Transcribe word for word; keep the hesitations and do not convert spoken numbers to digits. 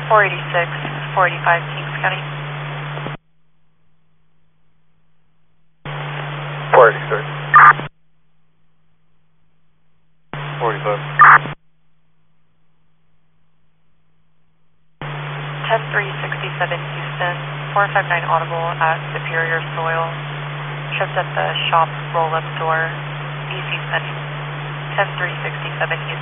four eighty-six, four eighty-five, Kings County. four eighty-six. forty-five. ten three sixty-seven Houston, four five nine audible at Superior Soil. Tripped at the shop roll-up door. E C sending. ten three sixty-seven Houston.